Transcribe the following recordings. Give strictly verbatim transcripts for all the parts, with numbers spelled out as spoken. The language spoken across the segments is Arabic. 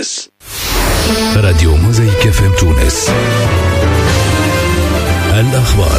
تونس. راديو موزايك اف ام تونس. الأخبار.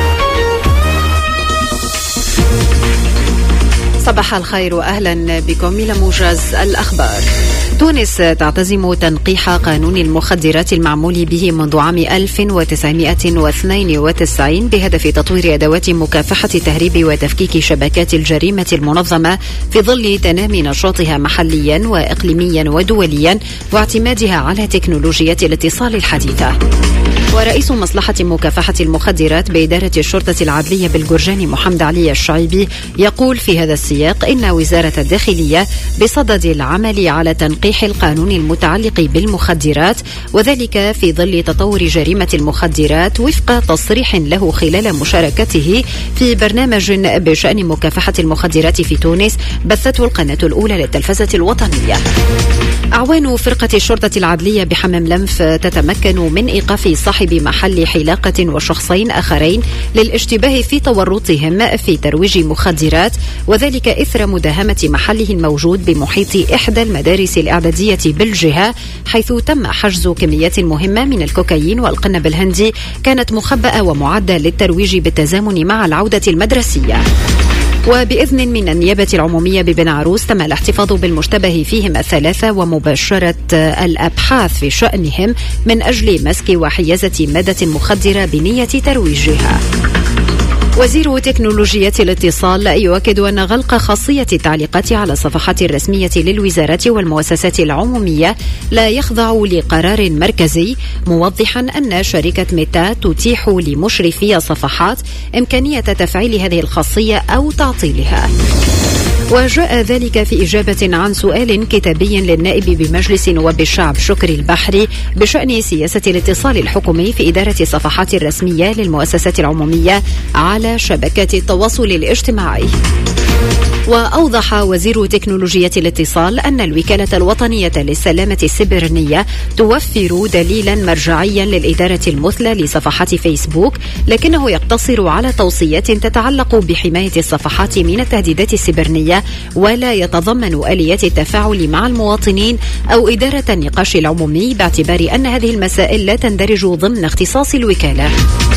صباح الخير وأهلا بكم إلى موجز الأخبار. تونس تعتزم تنقيح قانون المخدرات المعمول به منذ عام ألف وتسعمائة واثنين وتسعين بهدف تطوير أدوات مكافحة تهريب وتفكيك شبكات الجريمة المنظمة في ظل تنامي نشاطها محليا وإقليميا ودوليا واعتمادها على تكنولوجيات الاتصال الحديثة. ورئيس مصلحة مكافحة المخدرات بإدارة الشرطة العدلية بالجرجاني محمد علي الشعيبي يقول في هذا السياق إن وزارة الداخلية بصدد العمل على تنقيح القانون المتعلق بالمخدرات، وذلك في ظل تطور جريمة المخدرات وفق تصريح له خلال مشاركته في برنامج بشأن مكافحة المخدرات في تونس بثته القناة الأولى للتلفزة الوطنية. أعوان فرقة الشرطة العدلية بحمام لنف تتمكن من إيقاف صاحب محل حلاقة وشخصين آخرين للاشتباه في تورطهم في ترويج مخدرات، وذلك إثر مداهمة محله الموجود بمحيط إحدى المدارس الإعدادية بالجهة، حيث تم حجز كميات مهمة من الكوكايين والقنب الهندي كانت مخبأة ومعدة للترويج بالتزامن مع العودة المدرسية. وبإذن من النيابة العمومية ببن عروس تم الاحتفاظ بالمشتبه فيهم الثلاثة ومباشرة الأبحاث في شأنهم من أجل مسك وحيازة مادة مخدرة بنية ترويجها. وزير تكنولوجيات الاتصال يؤكد أن غلق خاصية التعليقات على الصفحات الرسمية للوزارات والمؤسسات العمومية لا يخضع لقرار مركزي، موضحا أن شركة ميتا تتيح لمشرفي الصفحات إمكانية تفعيل هذه الخاصية أو تعطيلها. وجاء ذلك في إجابة عن سؤال كتابي للنائب بمجلس نواب الشعب شكري البحري بشأن سياسة الاتصال الحكومي في إدارة الصفحات الرسمية للمؤسسات العمومية على شبكات التواصل الاجتماعي. وأوضح وزير تكنولوجيا الاتصال أن الوكالة الوطنية للسلامة السيبرانية توفر دليلا مرجعيا للإدارة المثلى لصفحات فيسبوك، لكنه يقتصر على توصيات تتعلق بحماية الصفحات من التهديدات السيبرانية، ولا يتضمن آليات التفاعل مع المواطنين أو إدارة النقاش العمومي، باعتبار أن هذه المسائل لا تندرج ضمن اختصاص الوكالة.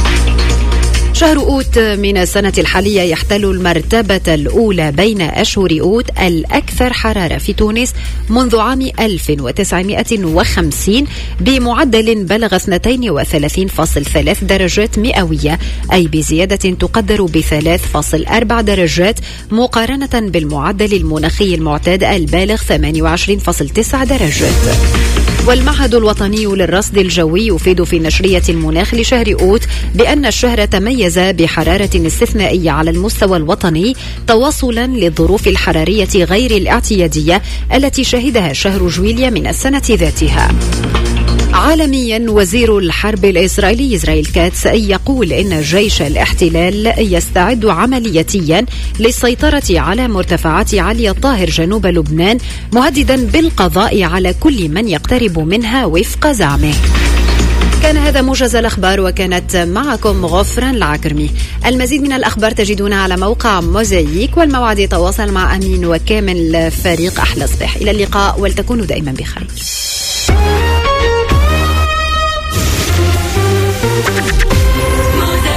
شهر أوت من السنة الحالية يحتل المرتبة الأولى بين أشهر أوت الأكثر حرارة في تونس منذ عام ألف وتسعمائة وخمسين بمعدل بلغ اثنين وثلاثين فاصلة ثلاثة درجات مئوية، أي بزيادة تقدر ب ثلاث فاصلة أربعة درجات مقارنة بالمعدل المناخي المعتاد البالغ ثمانية وعشرين فاصلة تسعة درجات. والمعهد الوطني للرصد الجوي يفيد في نشرية المناخ لشهر أوت بأن الشهر تميز بحرارة استثنائية على المستوى الوطني تواصلا للظروف الحرارية غير الاعتيادية التي شهدها شهر جويليا من السنة ذاتها. عالميا، وزير الحرب الإسرائيلي إسرائيل كاتس يقول إن جيش الاحتلال يستعد عملياتيا للسيطرة على مرتفعات علي الطاهر جنوب لبنان، مهددا بالقضاء على كل من يقترب منها وفق زعمه. كان هذا موجز الأخبار، وكانت معكم غفران العكرمي. المزيد من الأخبار تجدونها على موقع موزايك، والموعد يتواصل مع أمين وكامل فريق أحلى صباح. إلى اللقاء، ولتكونوا دائما بخير.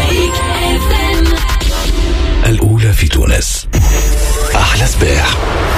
الأولى في تونس، أحلى صباح.